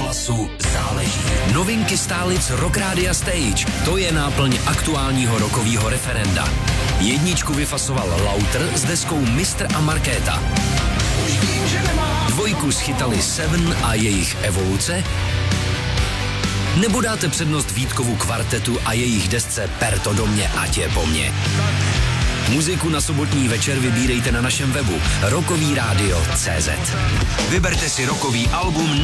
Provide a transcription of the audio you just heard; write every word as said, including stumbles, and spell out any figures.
rozhlasu záleží. Novinky stálic Rock Rádia Stage. To je náplň aktuálního rockového referenda. Jedničku vyfasoval Lauter s deskou Mistr a Markéta. Dvojku schytali Seven a jejich Evoluce. Nebo dáte přednost Vítkovu kvartetu a jejich desce Per to do mě, ať je po mně. Muziku na sobotní večer vybírejte na našem webu rockový rádio tečka cé zet. Vyberte si rockový album